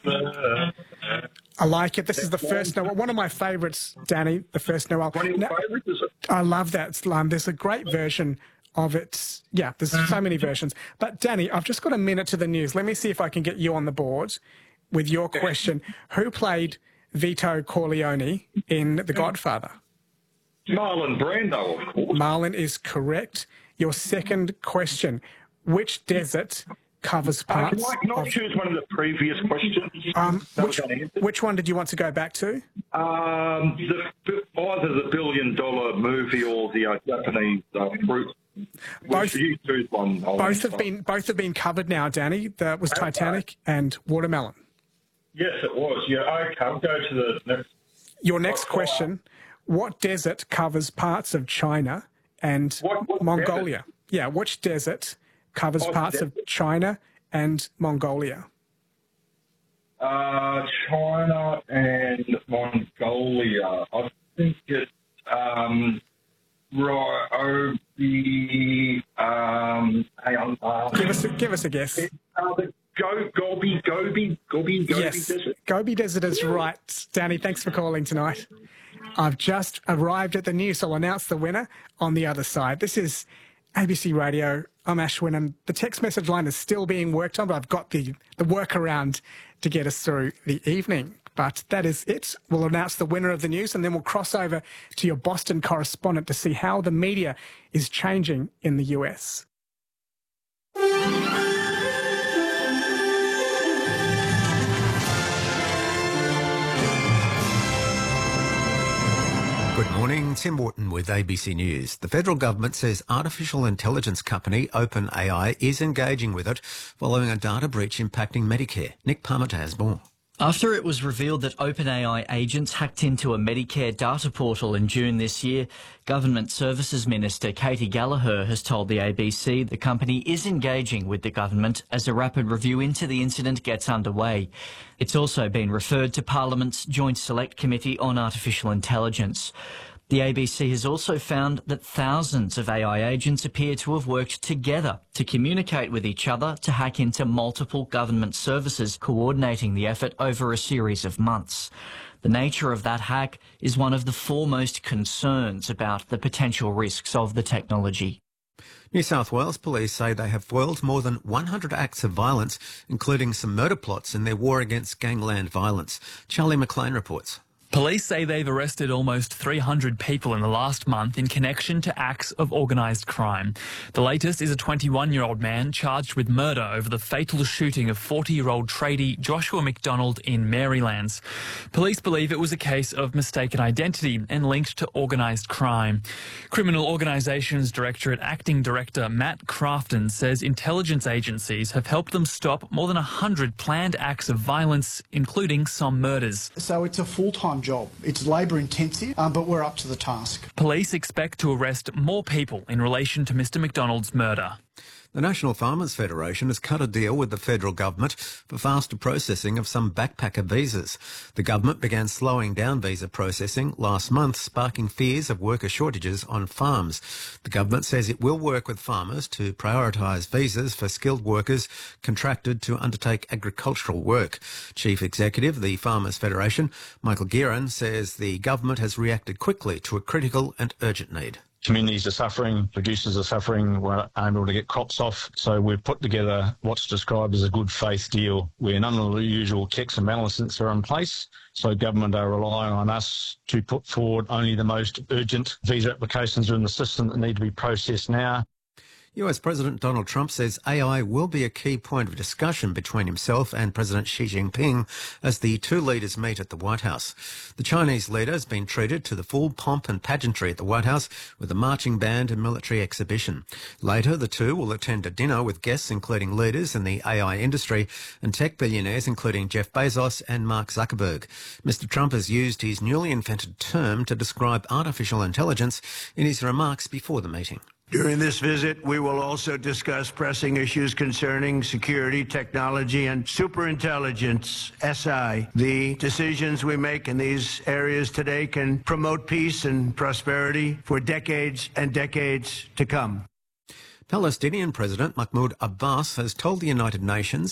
I like it. This is the first Noel. One of my favourites, Danny, the first Noel. One of your favourites, is it? I love that. There's a great version of it. Yeah, there's so many versions. But, Danny, I've just got a minute to the news. Let me see if I can get you on the board with your question. Who played Vito Corleone in The Godfather? Marlon Brando, of course. Marlon is correct. Your second question. Which desert covers parts Can I choose one of the previous questions? Which one did you want to go back to? Either the $1 billion movie or the Japanese fruit. Both have been been covered now, Danny. That was Titanic and Watermelon. Yes, it was. Yeah, okay. I'll go to the next. Your next question. What desert covers parts of China and Mongolia? Desert? Yeah, which desert covers parts of China and Mongolia? China and Mongolia. I think it's Give us a guess. The Gobi yes, Desert. Gobi Desert is right. Danny, thanks for calling tonight. I've just arrived at the news, so I'll announce the winner on the other side. This is ABC Radio. I'm Ashwin, and the text message line is still being worked on, but I've got the workaround to get us through the evening. But that is it. We'll announce the winner of the news, and then we'll cross over to your Boston correspondent to see how the media is changing in the US. Good morning, Tim Wharton with ABC News. The federal government says artificial intelligence company OpenAI is engaging with it following a data breach impacting Medicare. Nick Parmenter has more. After it was revealed that OpenAI agents hacked into a Medicare data portal in June this year, Government Services Minister Katie Gallagher has told the ABC the company is engaging with the government as a rapid review into the incident gets underway. It's also been referred to Parliament's Joint Select Committee on Artificial Intelligence. The ABC has also found that thousands of AI agents appear to have worked together to communicate with each other to hack into multiple government services, coordinating the effort over a series of months. The nature of that hack is one of the foremost concerns about the potential risks of the technology. New South Wales police say they have foiled more than 100 acts of violence, including some murder plots in their war against gangland violence. Charlie McLean reports. Police say they've arrested almost 300 people in the last month in connection to acts of organised crime. The latest is a 21-year-old man charged with murder over the fatal shooting of 40-year-old tradie Joshua McDonald in Marylands. Police believe it was a case of mistaken identity and linked to organised crime. Criminal Organisations Directorate Acting Director Matt Crafton says intelligence agencies have helped them stop more than 100 planned acts of violence, including some murders. So it's a full-time job. It's labour intensive, but we're up to the task. Police expect to arrest more people in relation to Mr McDonald's murder. The National Farmers Federation has cut a deal with the federal government for faster processing of some backpacker visas. The government began slowing down visa processing last month, sparking fears of worker shortages on farms. The government says it will work with farmers to prioritise visas for skilled workers contracted to undertake agricultural work. Chief Executive of the Farmers Federation, Michael Guerin, says the government has reacted quickly to a critical and urgent need. Communities are suffering, producers are suffering, we're unable to get crops off. So we've put together what's described as a good faith deal where none of the usual checks and balances are in place. So government are relying on us to put forward only the most urgent visa applications are in the system that need to be processed now. US President Donald Trump says AI will be a key point of discussion between himself and President Xi Jinping as the two leaders meet at the White House. The Chinese leader has been treated to the full pomp and pageantry at the White House with a marching band and military exhibition. Later, the two will attend a dinner with guests including leaders in the AI industry and tech billionaires including Jeff Bezos and Mark Zuckerberg. Mr. Trump has used his newly invented term to describe artificial intelligence in his remarks before the meeting. During this visit, we will also discuss pressing issues concerning security, technology, and superintelligence, SI. The decisions we make in these areas today can promote peace and prosperity for decades and decades to come. Palestinian President Mahmoud Abbas has told the United Nations